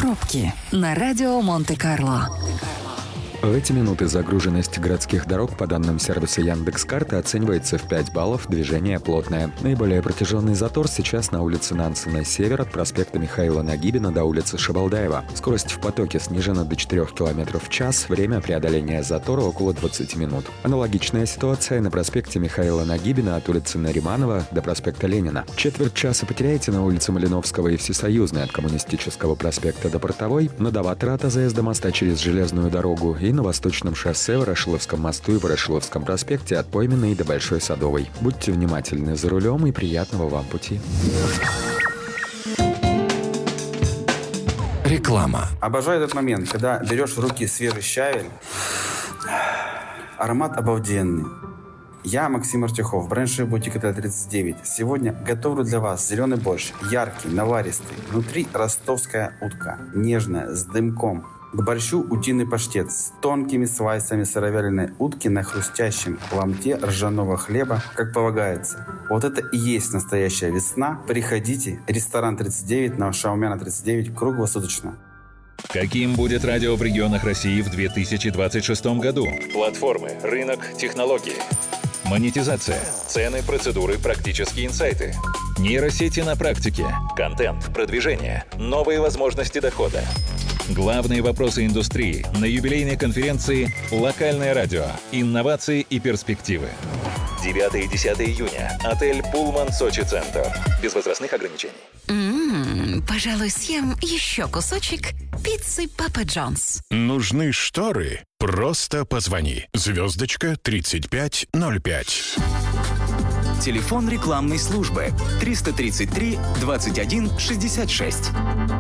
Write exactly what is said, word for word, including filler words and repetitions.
Пробки на радио Монте-Карло. В эти минуты загруженность городских дорог по данным сервиса Яндекс.Карты оценивается в пять баллов, движение плотное. Наиболее протяженный затор сейчас на улице Нансена север от проспекта Михаила Нагибина до улицы Шабалдаева. Скорость в потоке снижена до четырёх километров в час, время преодоления затора около двадцати минут. Аналогичная ситуация на проспекте Михаила Нагибина от улицы Нариманова до проспекта Ленина. Четверть часа потеряете на улице Малиновского и Всесоюзной от Коммунистического проспекта до Портовой, на Доватора от АЗС до моста через железную дорогу и на Восточном шоссе, Ворошиловском мосту и Ворошиловском проспекте от Пойменной до Большой Садовой. Будьте внимательны за рулем и приятного вам пути. Реклама. Обожаю этот момент, когда берешь в руки свежий щавель. Аромат обалденный. Я Максим Артюхов, бренд-шеф бутика Т тридцать девять. Сегодня готовлю для вас зеленый борщ, яркий, наваристый. Внутри ростовская утка, нежная, с дымком. К борщу утиный паштет с тонкими слайсами сыровяленой утки на хрустящем ломте ржаного хлеба, как полагается. Вот это и есть настоящая весна. Приходите. Ресторан тридцать девять на Шаумяна тридцать девять круглосуточно. Каким будет радио в регионах России в две тысячи двадцать шестом году? Платформы, рынок, технологии. Монетизация, цены, процедуры, практические инсайты. Нейросети на практике, контент, продвижение, новые возможности дохода. Главные вопросы индустрии на юбилейной конференции «Локальное радио. Инновации и перспективы». девятого и десятого июня. Отель «Пулман Сочи Центр». Без возрастных ограничений. М-м, пожалуй, съем еще кусочек пиццы Папа Джонс. Нужны шторы? Просто позвони. Звездочка тридцать пять ноль пять. Телефон рекламной службы триста тридцать три двадцать один шестьдесят шесть.